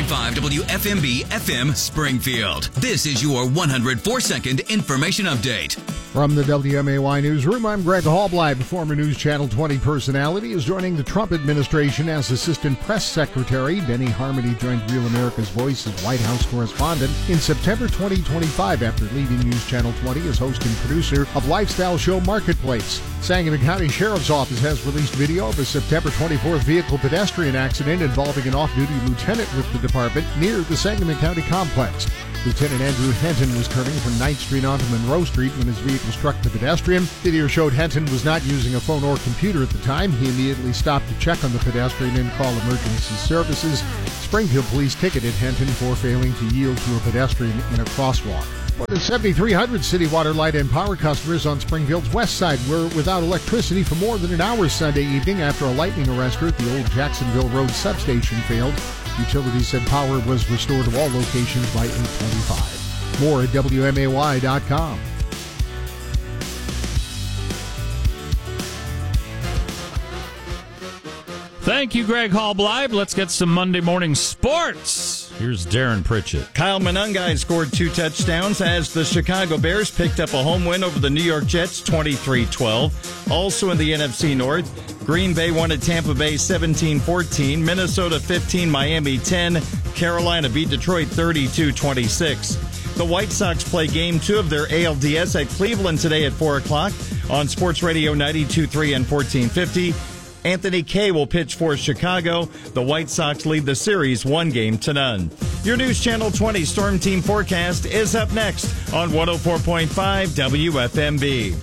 WFMB FM Springfield. This is your 104-second information update. From the WMAY Newsroom, I'm Greg Hallbleib. Former News Channel 20 personality is joining the Trump administration as Assistant Press Secretary. Benny Harmony joined Real America's Voice as White House correspondent in September 2025 after leaving News Channel 20 as host and producer of lifestyle show Marketplace. Sangamon County Sheriff's Office has released video of a September 24th vehicle pedestrian accident involving an off-duty lieutenant with the department near the Sangamon County complex. Lieutenant Andrew Henton was turning from 9th Street onto Monroe Street when his vehicle struck the pedestrian. Video showed Henton was not using a phone or computer at the time. He immediately stopped to check on the pedestrian and call emergency services. Springfield police ticketed Henton for failing to yield to a pedestrian in a crosswalk. More than 7,300 city water, light, and power customers on Springfield's west side were without electricity for more than an hour Sunday evening after a lightning arrestor at the old Jacksonville Road substation failed. Utilities said power was restored to all locations by 8:25. More at WMAY.com. Thank you, Greg Hallbleib. Let's get some Monday morning sports. Here's Darren Pritchett. Kyle Monangai scored 2 touchdowns as the Chicago Bears picked up a home win over the New York Jets 23-12. Also in the NFC North, Green Bay won at Tampa Bay 17-14, Minnesota 15, Miami 10, Carolina beat Detroit 32-26. The White Sox play Game 2 of their ALDS at Cleveland today at 4 o'clock on Sports Radio 92.3 and 1450. Anthony Kay will pitch for Chicago. The White Sox lead the series 1-0. Your News Channel 20 Storm Team forecast is up next on 104.5 WFMB.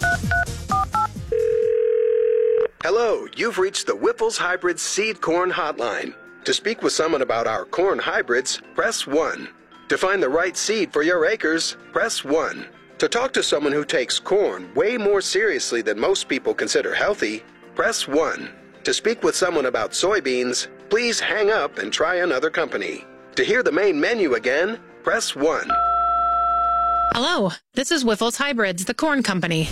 Hello, you've reached the Whipple's Hybrid Seed Corn Hotline. To speak with someone about our corn hybrids, press 1. To find the right seed for your acres, press 1. To talk to someone who takes corn way more seriously than most people consider healthy, press 1. To speak with someone about soybeans, please hang up and try another company. To hear the main menu again, press 1. Hello, this is Whiffle's Hybrids, the corn company.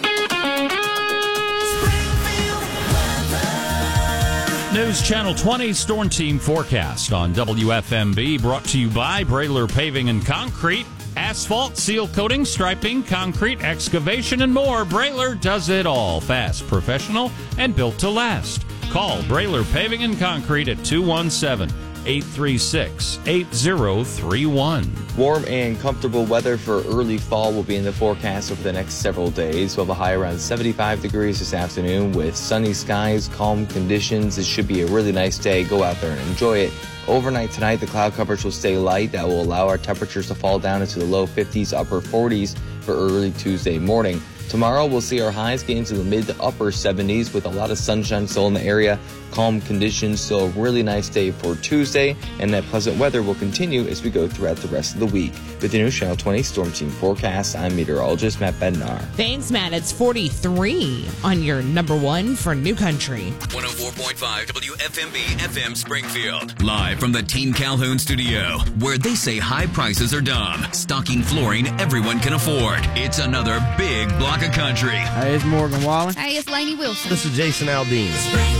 News Channel 20 Storm Team forecast on WFMB, brought to you by Brayler Paving and Concrete. Asphalt, seal coating, striping, concrete, excavation, and more. Brayler does it all. Fast, professional, and built to last. Call Brayler Paving and Concrete at 217-836-8031. Warm and comfortable weather for early fall will be in the forecast over the next several days. We'll have a high around 75 degrees this afternoon with sunny skies, calm conditions. It should be a really nice day. Go out there and enjoy it. Overnight tonight, the cloud coverage will stay light. That will allow our temperatures to fall down into the low 50s, upper 40s for early Tuesday morning. Tomorrow, we'll see our highs get into the mid to upper 70s with a lot of sunshine still in the area. Calm conditions, still a really nice day for Tuesday, and that pleasant weather will continue as we go throughout the rest of the week. With the News Channel 20 Storm Team forecast, I'm meteorologist Matt Bednar. Thanks, Matt. It's 43 on your number one for New Country. 104.5 WFMB FM Springfield. Live from the Team Calhoun studio, where they say high prices are dumb. Stocking flooring everyone can afford. It's another big block of country. Hey, it's Morgan Wallen. Hey, it's Lainey Wilson. This is Jason Aldean.